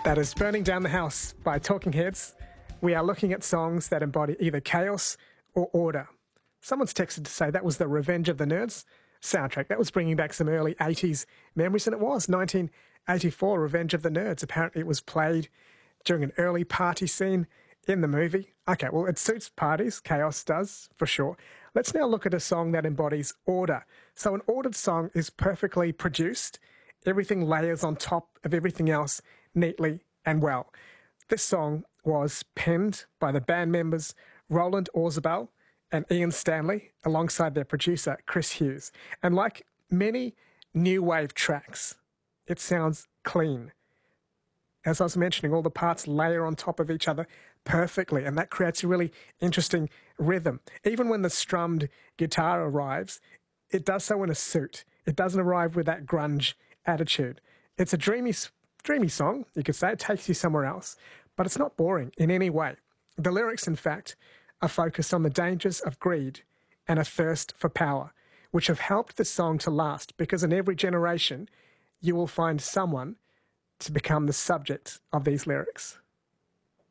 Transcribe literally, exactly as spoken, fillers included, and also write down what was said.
That is Burning Down the House by Talking Heads. We are looking at songs that embody either chaos or order. Someone's texted to say that was the Revenge of the Nerds soundtrack. That was bringing back some early eighties memories, and it was nineteen eighty-four, Revenge of the Nerds. Apparently it was played during an early party scene in the movie. Okay, well, it suits parties. Chaos does, for sure. Let's now look at a song that embodies order. So an ordered song is perfectly produced. Everything layers on top of everything else neatly and well. This song was penned by the band members Roland Orzabal and Ian Stanley alongside their producer Chris Hughes. And like many new wave tracks, it sounds clean. As I was mentioning, all the parts layer on top of each other perfectly, and that creates a really interesting rhythm. Even when the strummed guitar arrives, it does so in a suit. It doesn't arrive with that grunge attitude. It's a dreamy, dreamy song, you could say. It takes you somewhere else, but it's not boring in any way. The lyrics, in fact, are focused on the dangers of greed and a thirst for power, which have helped the song to last, because in every generation, you will find someone to become the subject of these lyrics.